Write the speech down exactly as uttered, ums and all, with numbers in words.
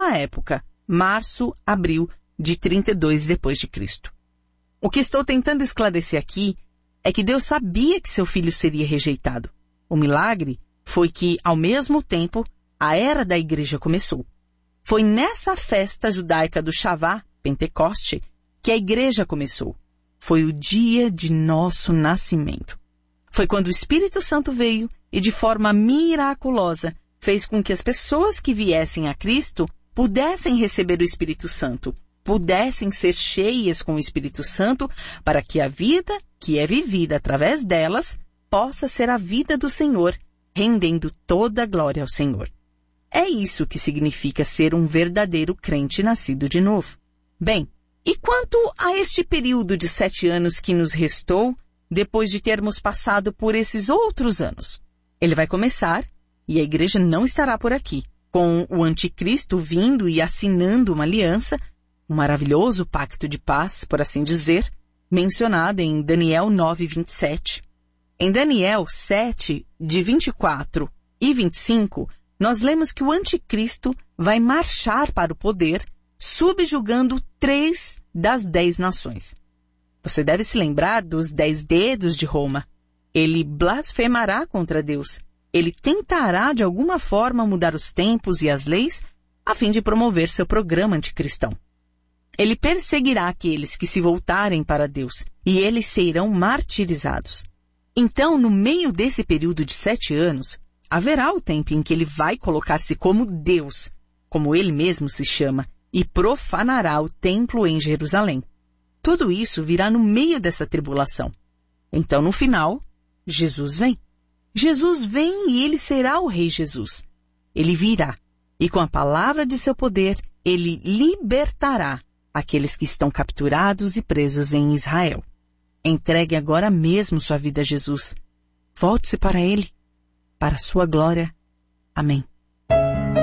mesma época, março, abril de trinta e dois depois de Cristo. O que estou tentando esclarecer aqui é que Deus sabia que seu filho seria rejeitado. O milagre foi que, ao mesmo tempo, a era da igreja começou. Foi nessa festa judaica do Shavá, Pentecoste, que a igreja começou. Foi o dia de nosso nascimento. Foi quando o Espírito Santo veio e, de forma miraculosa, fez com que as pessoas que viessem a Cristo pudessem receber o Espírito Santo, pudessem ser cheias com o Espírito Santo, para que a vida que é vivida através delas possa ser a vida do Senhor, rendendo toda a glória ao Senhor. É isso que significa ser um verdadeiro crente nascido de novo. Bem, e quanto a este período de sete anos que nos restou, depois de termos passado por esses outros anos? Ele vai começar, e a igreja não estará por aqui, com o anticristo vindo e assinando uma aliança, um maravilhoso pacto de paz, por assim dizer, mencionado em Daniel nove, vinte e sete. Em Daniel sete, de vinte e quatro e vinte e cinco, nós lemos que o anticristo vai marchar para o poder, subjugando três das dez nações. Você deve se lembrar dos dez dedos de Roma. Ele blasfemará contra Deus. Ele tentará de alguma forma mudar os tempos e as leis a fim de promover seu programa anticristão. Ele perseguirá aqueles que se voltarem para Deus e eles serão martirizados. Então, no meio desse período de sete anos, haverá o tempo em que ele vai colocar-se como Deus, como ele mesmo se chama, e profanará o templo em Jerusalém. Tudo isso virá no meio dessa tribulação. Então, no final, Jesus vem. Jesus vem e ele será o Rei Jesus. Ele virá, e com a palavra de seu poder, ele libertará aqueles que estão capturados e presos em Israel. Entregue agora mesmo sua vida a Jesus. Volte-se para ele, para a sua glória. Amém.